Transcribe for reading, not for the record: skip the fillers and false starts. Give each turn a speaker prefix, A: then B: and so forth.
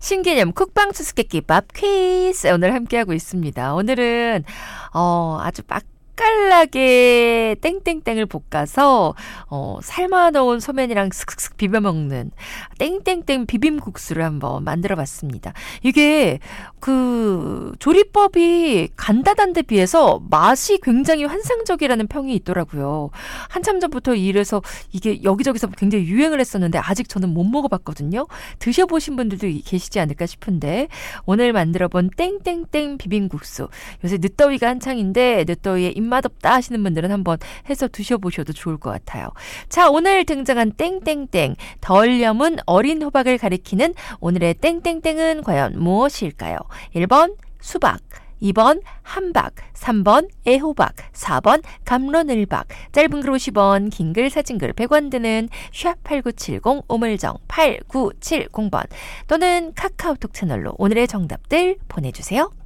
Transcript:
A: 신개념 쿡방 수수께끼밥 퀴즈 오늘 함께하고 있습니다. 오늘은 아주 맛깔나게 땡땡땡을 볶아서 삶아놓은 소면이랑 슥슥슥 비벼먹는 땡땡땡 비빔국수를 한번 만들어봤습니다. 이게 그 조리법이 간단한데 비해서 맛이 굉장히 환상적이라는 평이 있더라고요. 한참 전부터 이래서 이게 여기저기서 굉장히 유행을 했었는데 아직 저는 못 먹어봤거든요. 드셔보신 분들도 계시지 않을까 싶은데 오늘 만들어본 땡땡땡 비빔국수, 요새 늦더위가 한창인데 늦더위에 입맛 없다 하시는 분들은 한번 해서 드셔보셔도 좋을 것 같아요. 자, 오늘 등장한 땡땡땡, 덜염은 어린 호박을 가리키는 오늘의 땡땡땡은 과연 무엇일까요? 1번 수박, 2번 함박, 3번 애호박, 4번 감론을박. 짧은 글 50원, 긴 글 사진글 100원 드는 샵8970 우물정 8970번 또는 카카오톡 채널로 오늘의 정답들 보내주세요.